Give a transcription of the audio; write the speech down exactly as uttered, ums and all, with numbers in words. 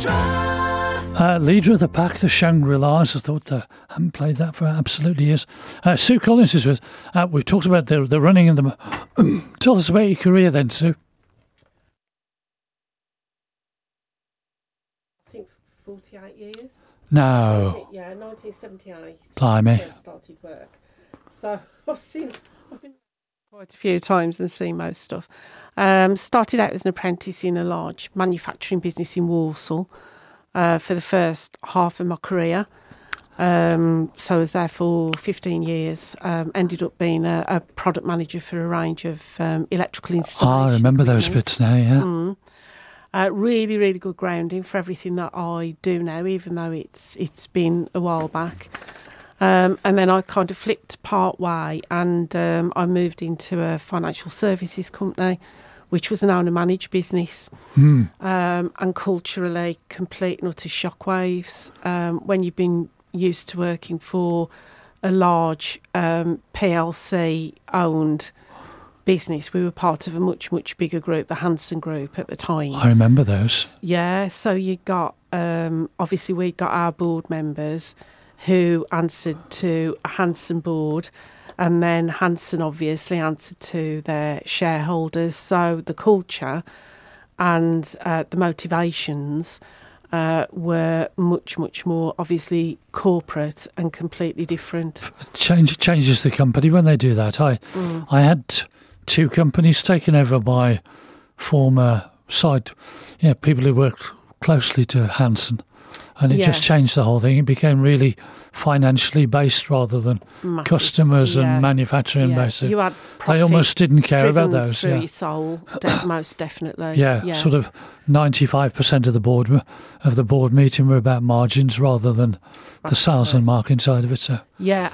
Uh, leader of the pack, the Shangri-Las. I thought I haven't played that for absolutely years. Uh, Sue Collins is with. Uh, we've talked about the the running and the. Tell us about your career then, Sue. I think forty-eight years. No. nineteen, yeah, nineteen seventy-eight. Blimey. First started work. So I've seen. I've been quite a few times and seen most stuff. Um, started out as an apprentice in a large manufacturing business in Walsall. Uh, for the first half of my career. Um, so I was there for fifteen years. Um, ended up being a, a product manager for a range of um, electrical installations. Oh, I remember those bits now, yeah. Mm. Uh, really, really good grounding for everything that I do now, even though it's it's been a while back. Um, and then I kind of flipped part way and um, I moved into a financial services company, which was an owner-managed business, mm. um, and culturally complete and utter shockwaves. Um, when you've been used to working for a large um, P L C-owned business, we were part of a much, much bigger group, the Hanson Group at the time. I remember those. Yeah, so you got, um, obviously we got our board members who answered to a Hanson board, and then Hanson obviously answered to their shareholders. So the culture and uh, the motivations uh, were much, much more obviously corporate and completely different. Change changes the company when they do that. I mm. I had t- two companies taken over by former side, yeah, people who worked closely to Hanson. And it yeah. just changed the whole thing. It became really financially based rather than Massive. customers yeah. and manufacturing yeah. based. You had they almost didn't care about those. Through yeah. your soul, de- most definitely. Yeah, yeah, sort of ninety-five percent of the board of the board meeting were about margins rather than the sales and marketing side of it. So yeah,